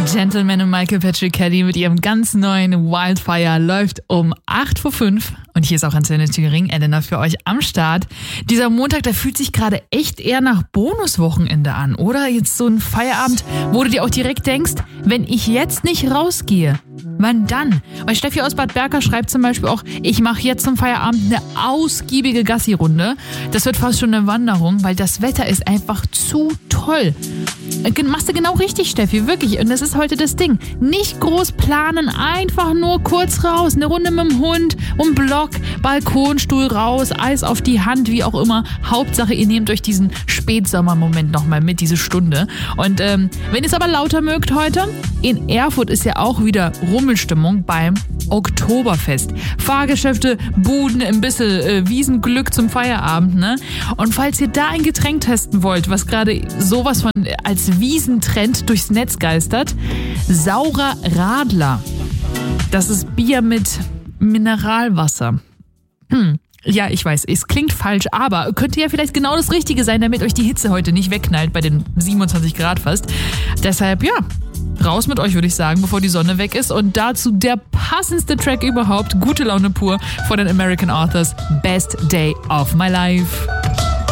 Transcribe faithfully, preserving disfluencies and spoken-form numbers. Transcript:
Gentleman und Michael Patrick Kelly mit ihrem ganz neuen Wildfire läuft um acht vor fünf. Und hier ist auch Antenne Thüringen, Elena für euch am Start. Dieser Montag, der fühlt sich gerade echt eher nach Bonuswochenende an, oder? Jetzt so ein Feierabend, wo du dir auch direkt denkst, wenn ich jetzt nicht rausgehe, wann dann? Weil Steffi aus Bad Berka schreibt zum Beispiel auch, ich mache jetzt zum Feierabend eine ausgiebige Gassi-Runde. Das wird fast schon eine Wanderung, weil das Wetter ist einfach zu toll. Machst du genau richtig, Steffi, wirklich. Und das ist heute das Ding. Nicht groß planen, einfach nur kurz raus. Eine Runde mit dem Hund, um Block, Balkonstuhl raus, Eis auf die Hand, wie auch immer. Hauptsache, ihr nehmt euch diesen Spätsommermoment nochmal mit, diese Stunde. Und ähm, wenn ihr es aber lauter mögt heute, in Erfurt ist ja auch wieder Rummelstimmung beim Oktoberfest. Fahrgeschäfte, Buden, ein bisschen äh, Wiesenglück zum Feierabend, ne? Und falls ihr da ein Getränk testen wollt, was gerade sowas von als Wiesentrend durchs Netz geistert, Saurer Radler. Das ist Bier mit Mineralwasser. Hm. Ja, ich weiß, es klingt falsch, aber könnte ja vielleicht genau das Richtige sein, damit euch die Hitze heute nicht wegknallt bei den siebenundzwanzig Grad fast. Deshalb, ja, raus mit euch, würde ich sagen, bevor die Sonne weg ist. Und dazu der passendste Track überhaupt, Gute Laune pur von den American Authors, Best Day of My Life.